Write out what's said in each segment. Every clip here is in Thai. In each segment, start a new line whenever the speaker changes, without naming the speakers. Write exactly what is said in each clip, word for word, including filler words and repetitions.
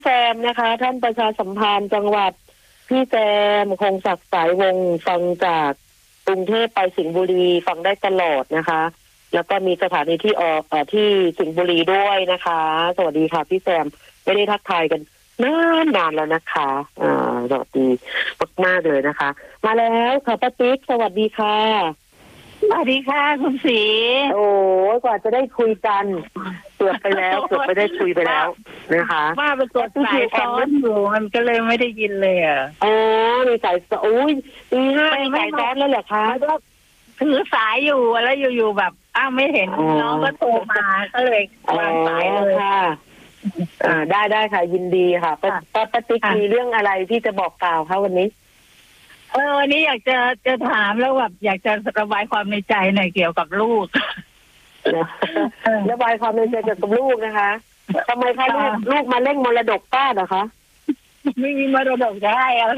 แซมนะคะท่านประชาสัมพันธ์จังหวัดพี่แซมคงศักดิ์สายวงศ์ฟังจากกรุงเทพไปสิงห์บุรีฟังได้ตลอดนะคะแล้วก็มีสถานีที่ออกเอ่อที่สิงห์บุรีด้วยนะคะสวัสดีค่ะพี่แซมไม่ได้ทักทายกันนานนานแล้วนะคะอ่าสวัสดีมากๆเลยนะคะมาแล้วค่ะป้าติ๊กสวัสดีค่ะ
สวัสดีค่ะคุณศรี
โอ้กว่าจะได้คุยกันเกือบไปแล้วเกือบไปได้คุยไปแล้วนะคะ
ว่าไปกดสายซ้อนอยู่มันก็เลยไม่ได้ยินเลยอ่ะ
อ๋อมีสายโอ้ยตีห้ามีสายซ้อนแล้วเหรอคะ
ถือสายอยู่แล้วอยู่ๆแบบอ้าวไม่เห็นน้องก็โทรมาก็เลยวางสายเลย
ค่ะอ่าได้ได้ค่ะยินดีค่ะป้าป้าติ๊กมีเรื่องอะไรที่จะบอกกล่าวคะวันนี้
เออวันนี้อยากจะจะถามแล้วแบบอยากจะระบายความในใจหน่อยเกี่ยวกับลูก
ระบายความในใจเกี่ยวกับลูกนะคะทำไมคะลูกลูกมาเล่นมรดกป้าเหรอคะ
ไม่มีมรดกจะให้แล้ว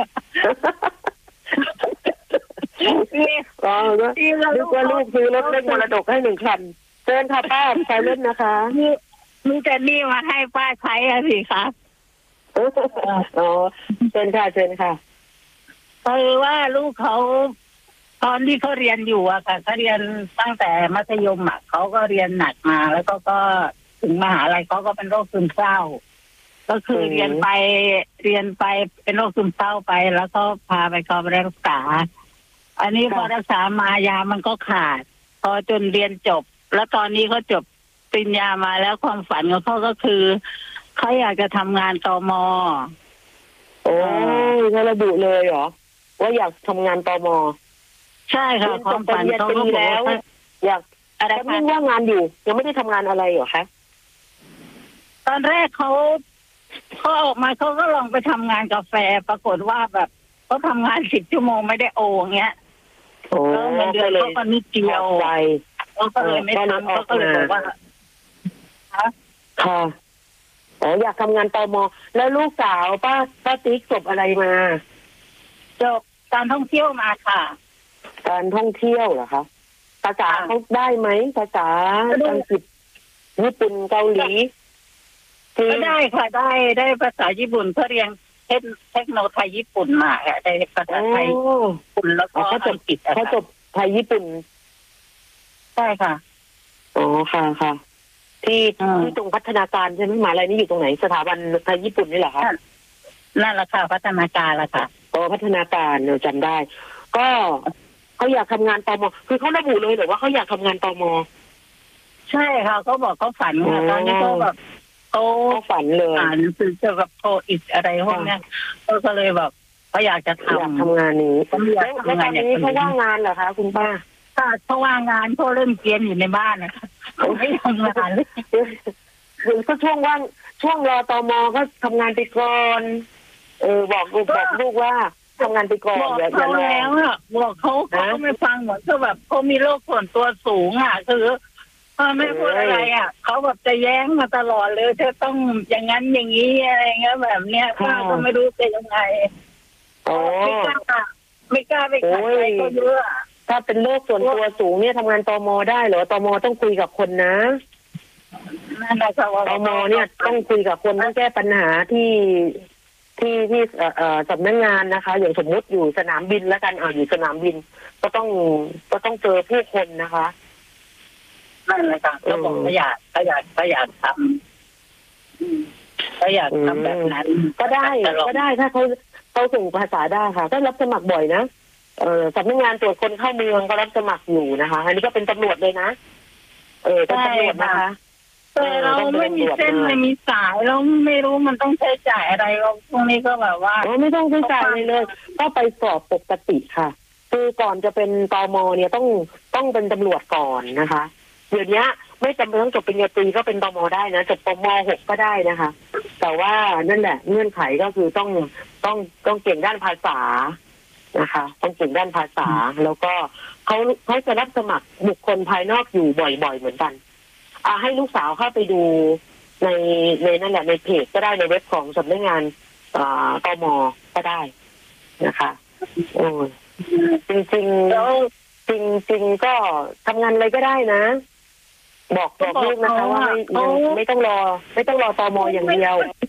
นี่อ๋อนึกว่าลูกซื้อรถเล่นมรดกให้หนึ่งคันเชิญค่ะป้าใช้เล่นนะคะ
มีแต่นี่มาให้ป้าใช้อะสิคะ
อ๋อเชิญค่ะเชิญค่ะ
คือว่าลูกเขาตอนที่เขาเรียนอยู่อะค่ะเขาเรียนตั้งแต่มัธยมอะเขาก็เรียนหนักมาแล้วก็ก็ถึงมหาลัยเขาก็เป็นโรคซึมเศร้าก็คือเรียนไปเรียนไปเป็นโรคซึมเศร้าไปแล้วก็พาไปเข้าไปรักษาอันนี้พอรักษามายามันก็ขาดพอจนเรียนจบแล้วตอนนี้เขาจบปริญญามาแล้วความฝันของเขาก็คือเขาอยากจะทำงานตม.
โอ้ยเขาระบุเลยเหรอว่าอยากทำงานตม.
ใช่ค่ะความฝันเขาก็แล้ว
อยากอะไรคะว่างานอยู่ยังไม่ได้ทำงานอะไรเหรอคะ
ตอนแรกเขาเขาออกมาเขาก็ลองไปทำงานกาแฟปรากฏว่าแบบเขาทำงานสิบชั่วโมงไม่ได้โอเงี้ยแล้วเงินเดือนเขาก็นิดเดียวเขาก็เลยไม่ทำเขาก็เลยบอกว่า
ค่ะอ๋ออยากทำงานตม.แล้วลูกสาวป้าป้าติ๊กจบอะไรมา
จบการท่องเที่ยวมาค่ะ
การท่องเที่ยวเหรอคะภาษาเขาได้ไหมภาษาอังกฤษญี่ปุ่นเกาหลี
ก็ได้ค่ะได้ได้ภาษาญี่ปุ่นเพื่อเรียนเทคเทคโนโลยีญี่ปุ่นมาค่ะได้ภาษาไทยญี่ปุ่นแล้วก็
อังกฤษเขาจบไทยญี่ปุ่น
ใช่ค่ะ
อ๋อค่ะค่ะที่ที่ตรงพัฒนาการใช่ไหมมหาลัยนี้อยู่ตรงไหนสถาบันไทยญี่ปุ่นนี่เหรอคะ
นั่นแหละค่ะพัฒนาการละค่ะ
อ๋อพัฒนาการเราจำได้ก็เขาอยากทำงานตม.คือเขาระบุเลยหรือว่าเขาอยากทำงานตม.
ใช่ค่ะเขาบอกเขาฝันค่ะตอนนี้เขาแบบเขา
ฝันเลย
อ่านหนังสือเกี่ยวกับโคอิดอะไรพวกนี้เขาก็เลยแบบเขาอยากจะทำ
อยากทำงานนี้แล้วตอนนี้เขาว่างงานเหรอคะคุณป้า
ค่ะเขาว่างงานเขาเล่นเกมอยู่ในบ้านนะคะเขาไม่ทำงานเลย
คือก็ช่วงว่างช่วงรอตม.ก็ทำงานไปก่อนเออบอกลูกบอกลูกว่าทำงานไปก่อน
อย่าอย่ารอแล้วอ่ะบอกเขาเขาไม่ฟังเหมือนคือแบบเขามีโรคส่วนตัวสูงอ่ะคือเขาไม่พูดอะไรอ่ะเขาแบบจะแย้งมาตลอดเลยเธอต้องอย่างนั้นอย่างนี้อะไรเงี้ยแบบเนี้ยป้าก็ไม่รู้จะยังไงไม่กล้าไม่กล้าไปขัดใจก็เยอะ
ถ้าเป็นโรคส่วนตัวสูงเนี่ยทำงานตม.ได้เหรอตม.ต้องคุยกับคนนะ
นั่นแหละค่ะ
ตม.เนี่ยต้องคุยกับคนต้องแก้ปัญหาที่ที่ที่เอ่อสำนักงานนะคะอย่างสมมุติอยู่สนามบินแล้วกันอ่าอยู่สนามบินก็ต้องก็ต้องเจอผู้คนนะคะ
นั่นแหละค่ะก็บอกก็อยากก็อยากก็อยากทำก็อยากทำแบบนั้น
ก็ได้ก็ได้ถ้าเขาเขาส่งภาษาได้ค่ะก็รับสมัครบ่อยนะเออสำนักงานตรวจคนเข้าเมืองก็รับสมัครอยู่นะคะอันนี้ก็เป็นตำรวจเลยนะเออเป็นตำรวจนะคะ
แต่เราไม่มีเส้นไม่มีสายเราไม่รู้มันต้องใช้จ่ายอะไรเราพวกนี้ก็แบบว่า
ไม่ต้องใช้จ่ายเลยเลยก็ไปสอบปกติค่ะคือก่อนจะเป็นตม.เนี่ยต้องต้องเป็นตำรวจก่อนนะคะเดี๋ยวนี้ไม่จำเป็นต้องจบปริญญาตรีก็เป็นตม.ได้นะจบปม.หกก็ได้นะคะแต่ว่านั่นแหละเงื่อนไขก็คือต้องต้องต้องเก่งด้านภาษานะคะต้องเก่งด้านภาษาแล้วก็เขาเขาจะรับสมัครบุคคลภายนอกอยู่บ่อยๆเหมือนกันอ่าให้ลูกสาวเข้าไปดูในในนั่นแหละในเพจก็ได้ในเว็บของสำนักงานอ่าตม.ก็ได้นะคะโอ้จริงจริงแล้วจริงจริงก็ทำงานอะไรก็ได้นะบอกบอกลูกนะคะว่าไม่ไม่ต้องรอไม่ต้องรอตม.อย่างเดียว